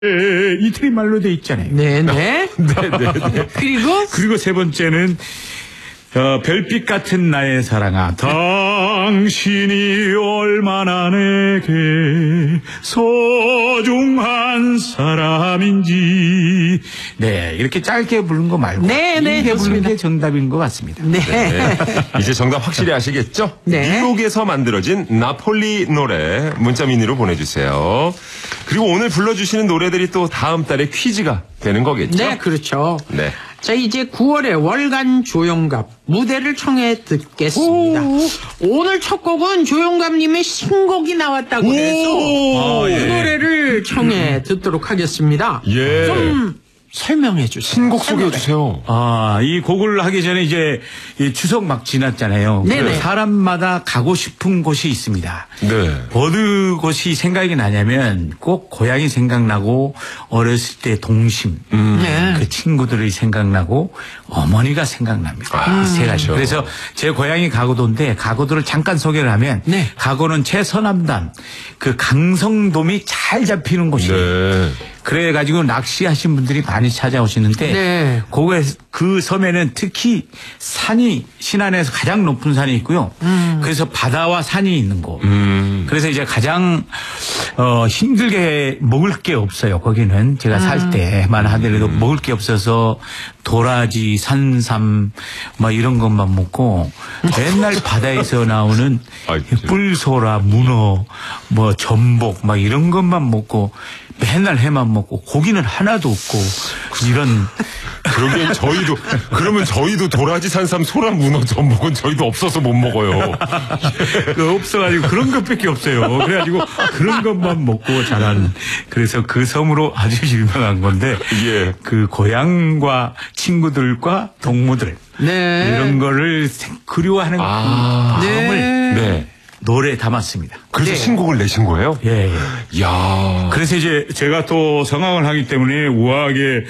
이태리 말로 돼 있잖아요. 네네. 네네네. 그리고 세 번째는 별빛 같은 나의 사랑아, 당신이 얼마나 내게 소중한 사람인지. 네, 이렇게 짧게 부른 거 말고 길게 부른 게 정답인 것 같습니다. 네. 네. 이제 정답 확실히 아시겠죠? 네. 뉴욕에서 만들어진 나폴리 노래 문자 미니로 보내주세요. 그리고 오늘 불러주시는 노래들이 또 다음 달에 퀴즈가 되는 거겠죠? 네, 그렇죠. 네. 자, 이제 9월에 월간 조용갑 무대를 청해 듣겠습니다. 오늘 첫 곡은 조용갑님의 신곡이 나왔다고 해서 그 노래를 청해 듣도록 하겠습니다. 예. 좀 설명해 주세요. 신곡 소개해 주세요. 이 곡을 하기 전에 이제 이 추석 막 지났잖아요. 네네. 사람마다 가고 싶은 곳이 있습니다. 네. 어느 곳이 생각이 나냐면 꼭 고향이 생각나고 어렸을 때 동심, 네. 그 친구들이 생각나고 어머니가 생각납니다. 세 가지. 그렇죠. 그래서 제 고향이 가고도인데 가고도를 잠깐 소개를 하면 네. 가고는 최서남단 그 강성돔이 잘 잡히는 곳이에요. 네. 그래가지고 낚시하신 분들이 많이 찾아오시는데 네. 그 섬에는 특히 산이 신안에서 가장 높은 산이 있고요. 그래서 바다와 산이 있는 곳. 그래서 이제 가장 힘들게 먹을 게 없어요. 거기는 제가 살 때만 하더라도 먹을 게 없어서 도라지, 산삼 뭐 이런 것만 먹고 맨날 바다에서 나오는 뿔소라, 문어, 뭐 전복 막 이런 것만 먹고 맨날 해만 먹고 고기는 하나도 없고 이런. 그러기엔 그러면 저희도 도라지, 산삼, 소라, 문어, 전복은 저희도 없어서 못 먹어요. 없어가지고 그런 것밖에 없어요. 그래가지고 그런 것만 먹고 자란. 그래서 그 섬으로 아주 유명한 건데. 예. 그 고향과 친구들과 동무들. 네. 이런 거를 그리워하는 마음을 네. 노래에 담았습니다. 그래서 신곡을 내신 거예요? 예. 야. 그래서 이제 제가 또 성악을 하기 때문에 우아하게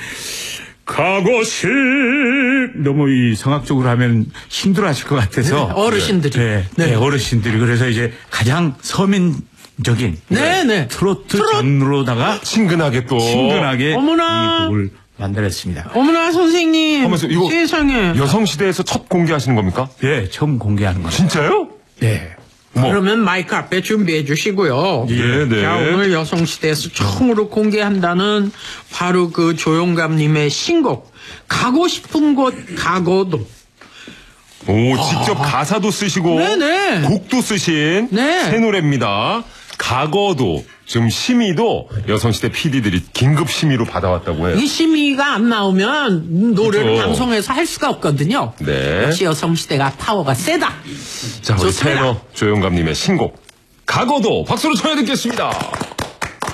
가고싶 너무 이 성악적으로 하면 힘들어하실 것 같아서 어르신들이 네, 어르신들이 그래서 이제 가장 서민적인 트로트 장르로다가 친근하게 어머나. 이 곡을 만들었습니다. 어머나 선생님. 이거 세상에. 여성시대에서 첫 공개하시는 겁니까? 네, 처음 공개하는 거예요. 진짜요? 네. 그러면 마이크 앞에 준비해 주시고요. 네. 자, 오늘 여성시대에서 처음으로 공개한다는 바로 그 조용감님의 신곡 가고 싶은 곳 가고도. 직접 가사도 쓰시고 네네. 곡도 쓰신 새 노래입니다. 가거도 지금 심의도 여성시대 PD들이 긴급 심의로 받아왔다고 해요. 이 심의가 안 나오면 노래를 그렇죠. 방송에서 할 수가 없거든요. 네. 역시 여성시대가 파워가 세다. 자, 우리 좋습니다. 테너 조용감님의 신곡 가거도 박수로 청해 듣겠습니다.